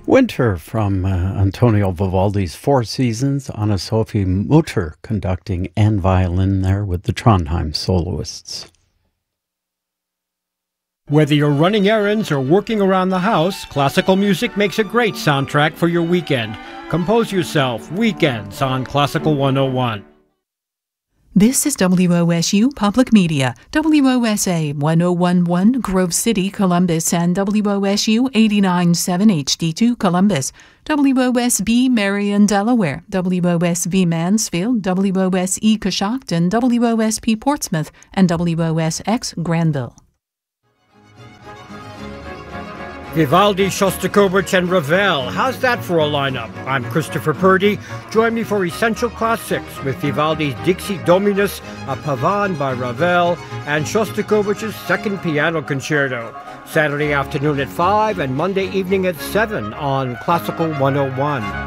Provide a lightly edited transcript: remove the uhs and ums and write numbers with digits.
Winter from Antonio Vivaldi's Four Seasons. Anna Sophie Mutter conducting and violin there with the Trondheim soloists. Whether you're running errands or working around the house, classical music makes a great soundtrack for your weekend. Compose yourself Weekends on Classical 101. This is WOSU Public Media, WOSA 1011 Grove City, Columbus, and WOSU 89.7 HD2 Columbus, WOSB Marion, Delaware, WOSV Mansfield, WOSE Coshocton, WOSP Portsmouth, and WOSX Granville. Vivaldi, Shostakovich, and Ravel. How's that for a lineup? I'm Christopher Purdy. Join me for Essential Classics with Vivaldi's Dixie Dominus, a Pavane by Ravel, and Shostakovich's Second Piano Concerto. Saturday afternoon at 5 and Monday evening at 7 on Classical 101.